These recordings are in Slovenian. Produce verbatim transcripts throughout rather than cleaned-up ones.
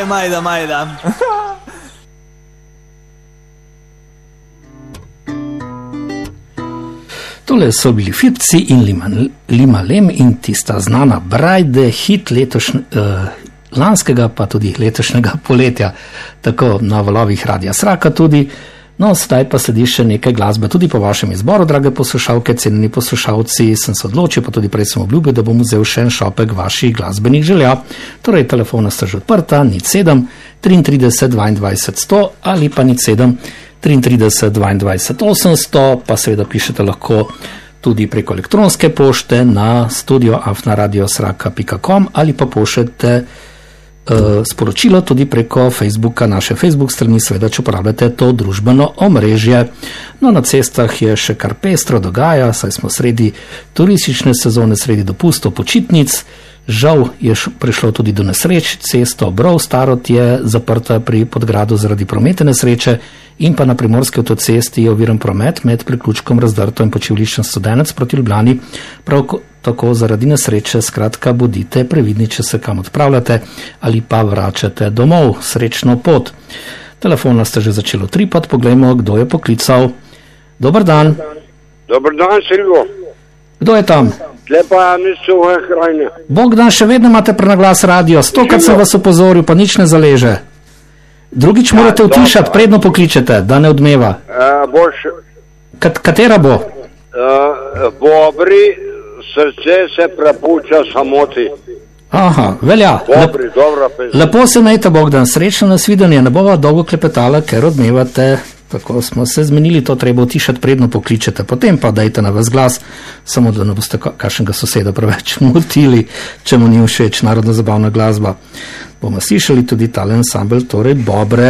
majda, majda. Tole so bili Firci in Limalem in tista znana Brajde, hit letošnj, uh, lanskega pa tudi letošnjega poletja, tako na valovih Radia Sraka tudi. No, zdaj pa sledi še nekaj glasbe tudi po vašem izboru, drage poslušalke, cenjeni poslušalci, sem se odločil, pa tudi prej sem obljubil, da bom vzel še en šopek vaših glasbenih želja. Torej, telefona sta že odprta, nič sedem, triintrideset, dvaindvajset, sto ali pa nič sedem, triintrideset, dvaindvajset, osemsto, pa seveda pišete lahko tudi preko elektronske pošte na studio afna radiosraka pika com ali pa pošljete uh, sporočilo tudi preko Facebooka, naše Facebook strani, seveda, če uporabljate to družbeno omrežje. No, na cestah je še kar pestro dogaja, saj smo sredi turistične sezone, sredi dopustov, počitnic. Žal je prišlo tudi do nesreč, cesto Brov Starod je zaprta pri Podgradu zaradi prometne nesreče in pa na primorski avtocesti je oviran promet med priključkom Razdrto in počivliščem Studenec proti Ljubljani, prav tako zaradi nesreče. Skratka, bodite previdni, če se kam odpravljate ali pa vračate domov. Srečno pot. Telefona ste že začelo tripati, poglejmo, kdo je poklical. Dobar dan. Dobar dan, Silvo. Kdo je tam? Lepa Nisove Krajine. Bogdan, še vedno imate prenaglas radio, stokrat sem vas upozoril, pa nič ne zaleže. Drugič ja, morate utišati, predno pokličete, da ne odmeva. Uh, boš... Kat, katera bo? Uh, Bobri, srce se prepušča samoti. Aha, velja. Bobri, Lep, dobra pesem. Lepo se najte, Bogdan, srečno nasvidenje, ne bova dolgo klepetala, ker odmevate. Tako smo se zmenili, to treba utišati, predno pokličete, potem pa dajte na vas glas, samo da ne boste kakšnega soseda preveč motili, če mu ni všeč narodno zabavna glasba. Bomo slišali tudi tale ansambel, torej Bobre.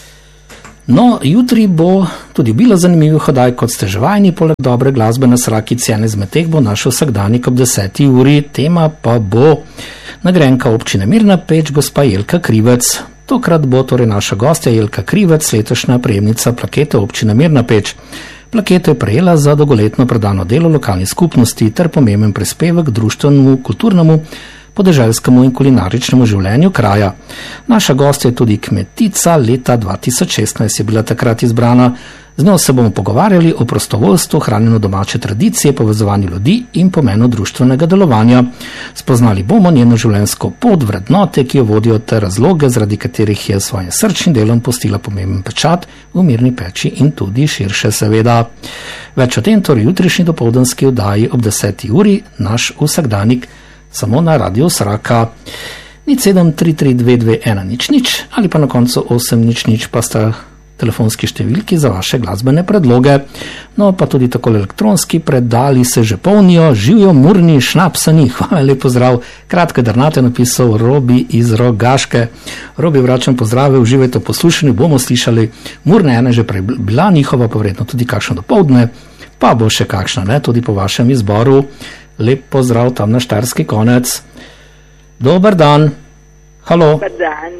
No, jutri bo tudi bilo zanimivo hodaj, kot ste že vajeni, poleg dobre glasbe na Sraki, cene izmed teh bo naš vsakdanik ob deseti uri, tema pa bo nagrajenka občine Mirna Peč, gospa Jelka Krivec. Tokrat bo torej naša gostja Jelka Krivec, letošnja prejemnica plakete občine Mirna Peč. Plaketo je prejela za dolgoletno predano delo lokalni skupnosti ter pomemben prispevek društvenemu, kulturnemu, podeželskemu in kulinaričnemu življenju kraja. Naša gostja je tudi kmetica, leta dva tisoč šestnajst je bila takrat izbrana. Z njo se bomo pogovarjali o prostovoljstvu, hranjenju domače tradicije, povezovanju ljudi in pomenu društvenega delovanja. Spoznali bomo njeno življenjsko pot, vrednote, ki jo vodijo, ter razloge, zaradi katerih je s svojim srčnim delom pustila pomemben pečat v Mirni Peči in tudi širše, seveda. Več o tem torej jutrišnji dopoldanski oddaji ob deseti uri, naš vsakdanik, samo na Radio Sraka. Nič sedem tri tri dve dve ena nič nič ali pa na koncu osem nič nič pa sta telefonski številki za vaše glasbene predloge. No, pa tudi tako elektronski predali se že polnijo, živijo Murni šnapsani. Hvala, lep pozdrav. Kratke drnate napisal Robi iz Rogaške. Robi, vračam pozdrave, uživajte v poslušanju, bomo slišali Murne ena že prej bila njihova, pa verjetno tudi kakšno dopoldne, pa bo še kakšna, ne, tudi po vašem izboru. Lep pozdrav tam na Štajerski konec. Dobar dan. Halo. Dobar dan.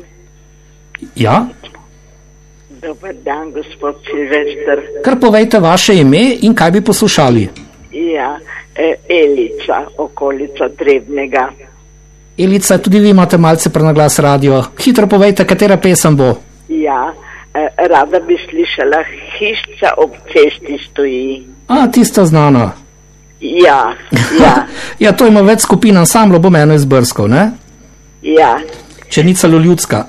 Ja? Dobar dan, gospod Silvester. Kar povejte vaše ime in kaj bi poslušali. Ja, Elica, okolica Trebnega. Elica, tudi vi imate malce prenaglas radio. Hitro povejte, katera pesem bo. Ja, rada bi slišala Hišca ob cesti stoji. A, tista znana. Ja, ja. Ja, to ima več skupin ansamblo, bom eno izbrskal, ne? Ja. Če ni celo ljudska.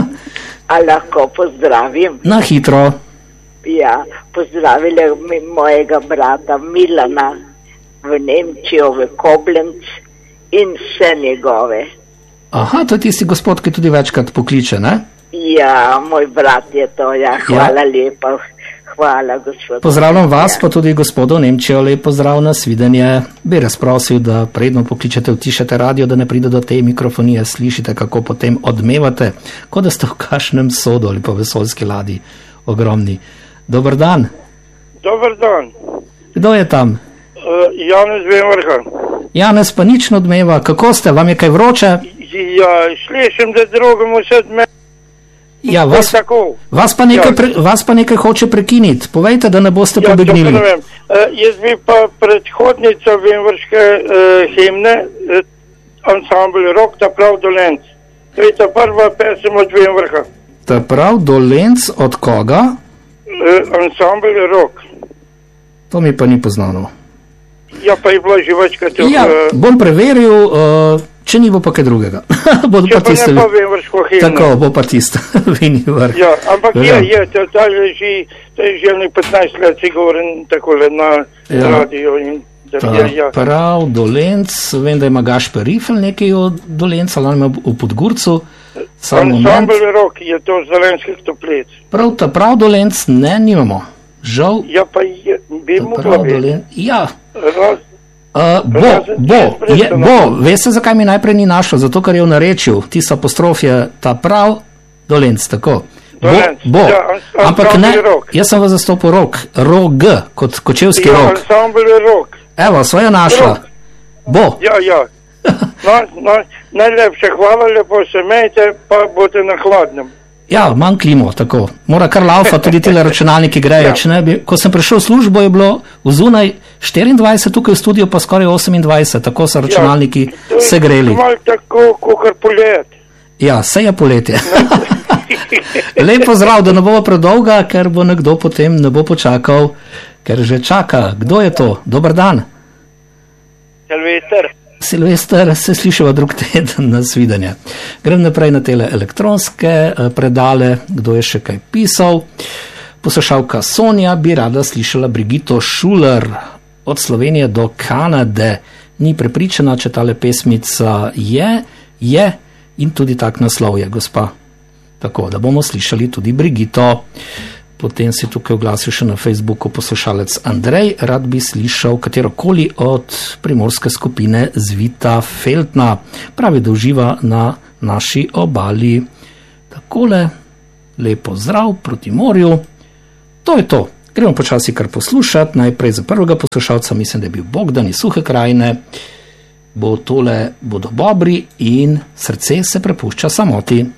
A lahko pozdravim? Na hitro. Ja, pozdravila mi mojega brata Milana v Nemčijo, v Koblenc in vse njegove. Aha, to je tisti gospod, ki tudi večkrat pokliče, ne? Ja, moj brat je to, ja, hvala ja. lepa. Hvala, gospod. Pozdravljam vas, ja. Pa tudi gospodov Nemčijo, lep pozdrav, na svidenje. Bi res prosil, da predno pokličete, utišate radio, da ne pride do te mikrofonije, slišite, kako potem odmevate, kot da ste v kašnem sodu ali pa vesoljski ladji, ogromni. Dobar dan. Dobar dan. Kdo je tam? Uh, Janez Vevrha. Janez pa nič ne odmeva, kako ste, vam je kaj vroče? Ja, slišim, da drugemu se odmeva. Ja, vas, vas, pa nekaj ja. pre, vas pa nekaj hoče prekiniti. Povejte, da ne boste ja, pobegnili. Ja, uh, jaz bi pa predhodnica Vemvrške uh, himne, uh, ansambl Rok ta prav Dolenc. To je ta prva pesem od Vem vrha. Ta prav, Dolenc od koga? Uh, ansambl Rock. To mi pa ni poznano. Ja, pa je bila že večkrat. Ja, uh, bom preveril, uh, če ni bo pa kaj drugega. Bodo če pa pa tiste. ne pa Vem vrško himno. Tako, bo pa tista Vini vrh. Ja, ampak Ja. je, je, to, to je že, to je že nekaj petnajst let, si govorim takole na Ja. radio in da Ta je, ja. prav, Dolenc, vem, da ima Gašper Rifel nekaj od Dolenca, ali on ima v Podgurcu. Sam moment. Ansambl Rock je to z Zelenskih toplic. Prav, ta prav Dolenc ne, nimamo. Žal, Ja, pa je, bi ta mogla prav biti. Dolenc. Ja, Raz, Uh, bo, Razen bo, čez je, Bristol, bo, no. veste, zakaj mi najprej ni našel? Zato, ker je v narečju, tista apostrof je ta prav, Dolenc, tako. Bo, Dolenc, bo. ja, ans- Ampak ne, ansambl Rok. jaz sem vas zastopil rok, rog, kot kočevski ja, rok. ansambl Rock. Evo, svojo našla. Rok. Bo, Ja, ja. No, no, najlepše hvala, lepo se mejte, pa boste na hladnem. ja, manj klimo, tako. Mora kar laufa, tudi tile računalniki grejo. Ja. Če ne bi, ko sem prišel v službo, je bilo vzunaj štiriindvajset, tukaj v studiu pa skoraj osemindvajset, tako so računalniki to je se greli. Malo tako, kot polet. Ja, se je poletje. Lep pozdrav, da ne bo predolga, ker bo nekdo potem ne bo počakal, ker že čaka. Kdo je to? Dober dan. Silvester. Silvester, se slišava drug teden, nasvidenje. Grem naprej na tele elektronske eh, predale, kdo je še kaj pisal. Poslušalka Sonja bi rada slišala Brigito Šuler od Slovenije do Kanade. Ni prepričana, če tale pesmica je, je in tudi tak naslov je, gospa. Tako, da bomo slišali tudi Brigito. Potem si tukaj oglasil še na Facebooku poslušalec Andrej, rad bi slišal katerokoli od primorske skupine Zvita Feltna. Pravi, da uživa na naši obali. Takole, lepo zdrav proti morju. To je to. Gremo počasi kar poslušati. Najprej za prvega poslušalca, mislim, da je bil Bogdan iz Suhe krajine. Bo tole, bodo bobri in srce se prepušča samoti.